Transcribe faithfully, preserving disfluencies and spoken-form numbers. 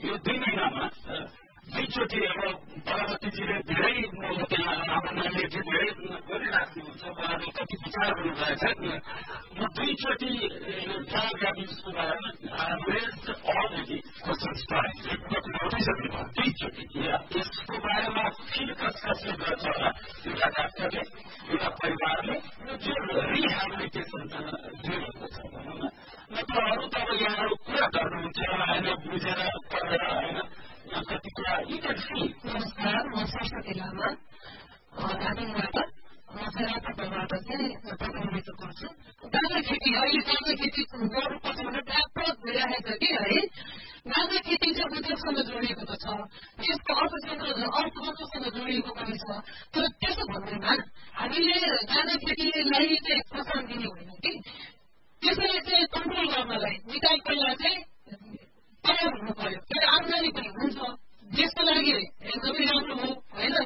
यो दुई महिनामा दुईचोटि अब प्रधानमन्त्रीजीले धेरै त्यहाँ अब नानीहरूले धेरै गरिराख्नुहुन्छ उहाँले कति विचार गर्नुभएको छ म दुईचोटि जलगाडी उसको बारेमा रेज अलरेडी क्वेसन्स उठाइसक्नु भयो दुईचोटि यसको बारेमा फेरि कस कसले गर्छ होला एउटा डाक्टरले एउटा परिवारले जो रिहेबिलिटेसन दिएको छ भनौँ न नत्र अरू त अब यहाँहरू कुरा गर्नुहुन्छ होइन बुझेर पढेर होइन कति कुरा यी क्यान सी। नमस्कार, म सरस्वती लामा धादिङबाट सेनापटबाट चाहिँ प्रतिनिधित्व गर्छु। गाँजा खेती अहिले गाँजा खेती गर्नुपर्छ भनेर व्यापक भइरहेको छ कि है। गाँजा खेती चाहिँ उद्योगसँग जोडिएको त छ, यसको अर्थतन्त्र अर्थतन्त्रसँग जोडिएको पनि छ। तर त्यसो भन्दैमा हामीले गाँजा खेतीलाई